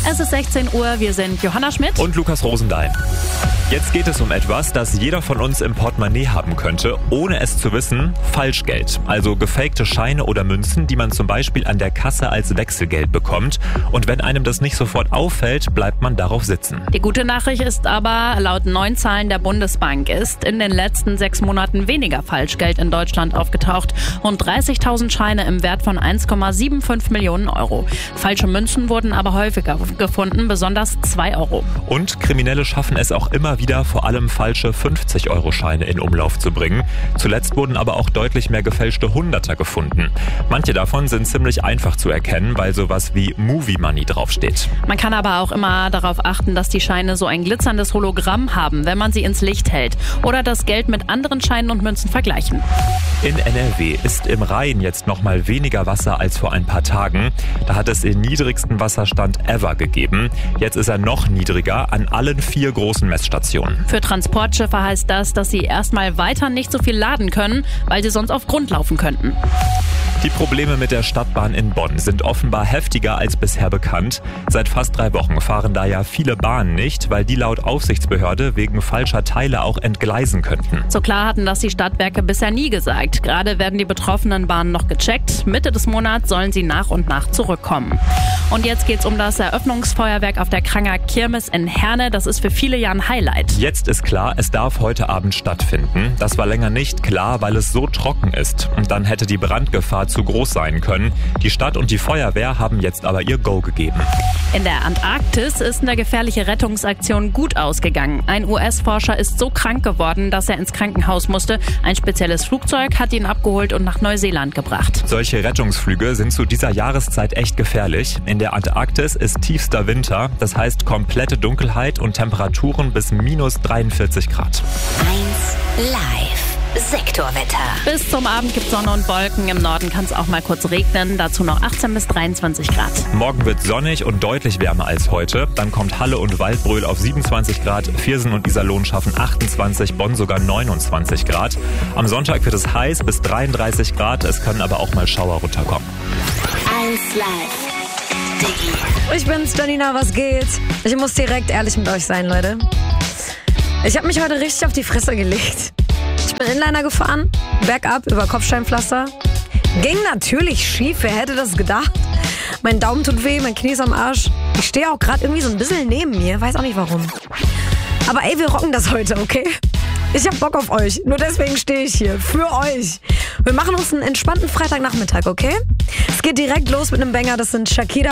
Es ist 16 Uhr, wir sind Johanna Schmidt und Lukas Rosendahl. Jetzt geht es um etwas, das jeder von uns im Portemonnaie haben könnte, ohne es zu wissen: Falschgeld. Also gefakte Scheine oder Münzen, die man zum Beispiel an der Kasse als Wechselgeld bekommt. Und wenn einem das nicht sofort auffällt, bleibt man darauf sitzen. Die gute Nachricht ist aber, laut neuen Zahlen der Bundesbank ist in den letzten 6 Monaten weniger Falschgeld in Deutschland aufgetaucht. Rund 30.000 Scheine im Wert von 1,75 Millionen Euro. Falsche Münzen wurden aber häufiger gefunden, besonders 2 Euro. Und Kriminelle schaffen es auch immer wieder, vor allem falsche 50-Euro-Scheine in Umlauf zu bringen. Zuletzt wurden aber auch deutlich mehr gefälschte Hunderter gefunden. Manche davon sind ziemlich einfach zu erkennen, weil sowas wie Movie Money draufsteht. Man kann aber auch immer darauf achten, dass die Scheine so ein glitzerndes Hologramm haben, wenn man sie ins Licht hält. Oder das Geld mit anderen Scheinen und Münzen vergleichen. In NRW ist im Rhein jetzt noch mal weniger Wasser als vor ein paar Tagen. Da hat es den niedrigsten Wasserstand ever gegeben. Jetzt ist er noch niedriger an allen 4 großen Messstationen. Für Transportschiffe heißt das, dass sie erstmal weiter nicht so viel laden können, weil sie sonst auf Grund laufen könnten. Die Probleme mit der Stadtbahn in Bonn sind offenbar heftiger als bisher bekannt. Seit fast 3 Wochen fahren da ja viele Bahnen nicht, weil die laut Aufsichtsbehörde wegen falscher Teile auch entgleisen könnten. So klar hatten das die Stadtwerke bisher nie gesagt. Gerade werden die betroffenen Bahnen noch gecheckt. Mitte des Monats sollen sie nach und nach zurückkommen. Und jetzt geht's um das Eröffnungsfeuerwerk auf der Kranger Kirmes in Herne. Das ist für viele ja ein Highlight. Jetzt ist klar, es darf heute Abend stattfinden. Das war länger nicht klar, weil es so trocken ist. Und dann hätte die Brandgefahr zu groß sein können. Die Stadt und die Feuerwehr haben jetzt aber ihr Go gegeben. In der Antarktis ist eine gefährliche Rettungsaktion gut ausgegangen. Ein US-Forscher ist so krank geworden, dass er ins Krankenhaus musste. Ein spezielles Flugzeug hat ihn abgeholt und nach Neuseeland gebracht. Solche Rettungsflüge sind zu dieser Jahreszeit echt gefährlich. In der Antarktis ist tiefster Winter. Das heißt komplette Dunkelheit und Temperaturen bis minus 43 Grad. 1 Live. Sektorwetter. Bis zum Abend gibt es Sonne und Wolken. Im Norden kann es auch mal kurz regnen. Dazu noch 18 bis 23 Grad. Morgen wird sonnig und deutlich wärmer als heute. Dann kommt Halle und Waldbröl auf 27 Grad. Viersen und Iserlohn schaffen 28, Bonn sogar 29 Grad. Am Sonntag wird es heiß bis 33 Grad. Es können aber auch mal Schauer runterkommen. 1 Live. Ich bin's, Janina, was geht? Ich muss direkt ehrlich mit euch sein, Leute. Ich habe mich heute richtig auf die Fresse gelegt. Ich bin Inliner gefahren, bergab über Kopfsteinpflaster. Ging natürlich schief, wer hätte das gedacht? Mein Daumen tut weh, mein Knie ist am Arsch. Ich stehe auch gerade irgendwie so ein bisschen neben mir, weiß auch nicht warum. Aber ey, wir rocken das heute, okay? Ich hab Bock auf euch, nur deswegen stehe ich hier, für euch. Wir machen uns einen entspannten Freitagnachmittag, okay? Es geht direkt los mit einem Banger, das sind Shakira